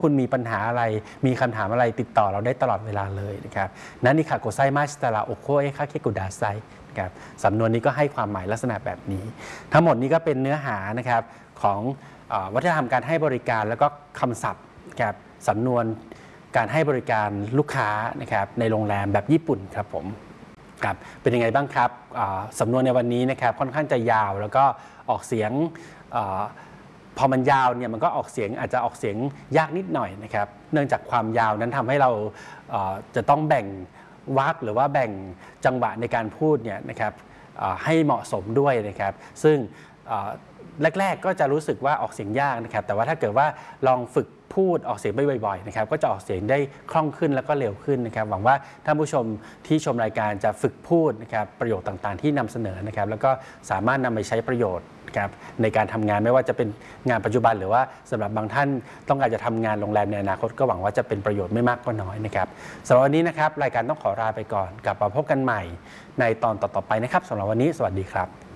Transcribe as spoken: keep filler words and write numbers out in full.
คุณมีปัญหาอะไรมีคำถามอะไรติดต่อเราได้ตลอดเวลาเลยนะครับนั่นนี่ค่ะโกไซมาสตาราโอโคเอคาเคกุดาไซนะครับสำนวนนี้ก็ให้ความหมายลักษณะแบบนี้ทั้งหมดนี้ก็เป็นเนื้อหานะครับของวัฒนธรรมการให้บริการแล้วก็คำศัพท์นะครับสำนวนการให้บริการลูกค้านะครับในโรงแรมแบบญี่ปุ่นครับผมครับเป็นยังไงบ้างครับสำนวนในวันนี้นะครับค่อนข้างจะยาวแล้วก็ออกเสียงพอมันยาวเนี่ยมันก็ออกเสียงอาจจะออกเสียงยากนิดหน่อยนะครับเนื่องจากความยาวนั้นทำให้เราจะต้องแบ่งวรรคหรือว่าแบ่งจังหวะในการพูดเนี่ยนะครับให้เหมาะสมด้วยนะครับซึ่งแรกๆก็จะรู้สึกว่าออกเสียงยากนะครับแต่ว่าถ้าเกิดว่าลองฝึกพูดออกเสียงบ่อยๆนะครับก็จะออกเสียงได้คล่องขึ้นแล้วก็เร็วขึ้นนะครับหวังว่าท่านผู้ชมที่ชมรายการจะฝึกพูดนะครับประโยชน์ต่างๆที่นำเสนอนะครับแล้วก็สามารถนำไปใช้ประโยชน์ครับในการทำงานไม่ว่าจะเป็นงานปัจจุบันหรือว่าสำหรับบางท่านต้องการจะทำงานโรงแรมในอนาคตก็หวังว่าจะเป็นประโยชน์ไม่มากก็น้อยนะครับสำหรับวันนี้นะครับรายการต้องขอลาไปก่อนกลับมาพบกันใหม่ในตอนต่อๆไปนะครับสำหรับวันนี้สวัสดีครับ